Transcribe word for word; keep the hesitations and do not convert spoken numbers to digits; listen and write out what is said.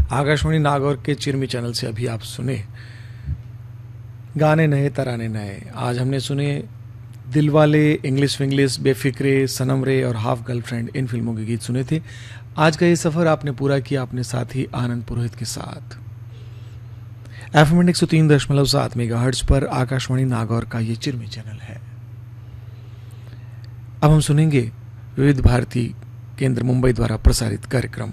आकाशवाणी नागौर के चिरमी चैनल से अभी आप सुने गाने नए तराने नए। आज हमने सुने दिलवाले, इंग्लिश विंग्लिश, बेफिक्रे, सनम रे और हाफ गर्लफ्रेंड, इन फिल्मों के गीत सुने थे। आज का ये सफर आपने पूरा किया अपने साथी आनंद पुरोहित के साथ। एफएम एक सौ तीन दशमलव सात मेगा हर्ट्ज पर आकाशवाणी नागौर का ये चिरमी चैनल है। अब हम सुनेंगे विविध भारती केंद्र मुंबई द्वारा प्रसारित कार्यक्रम।